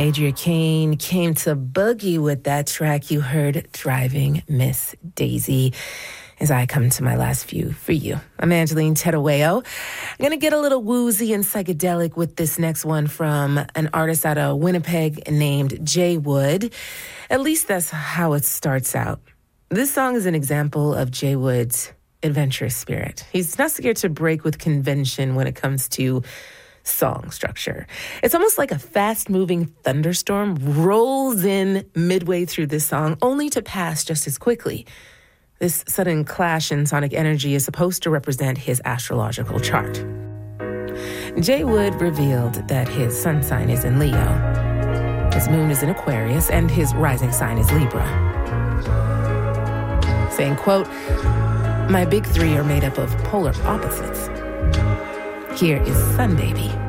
Adria Kane came to boogie with that track. You heard Driving Miss Daisy. As I come to my last few for you, I'm Angeline Terueo. I'm going to get a little woozy and psychedelic with this next one from an artist out of Winnipeg named Jay Wood. At least that's how it starts out. This song is an example of Jay Wood's adventurous spirit. He's not scared to break with convention when it comes to song structure. It's almost like a fast-moving thunderstorm rolls in midway through this song, only to pass just as quickly. This sudden clash in sonic energy is supposed to represent his astrological chart. Jay Wood revealed that his sun sign is in Leo, his moon is in Aquarius, and his rising sign is Libra. Saying, quote, "My big three are made up of polar opposites. Here is Sun Baby."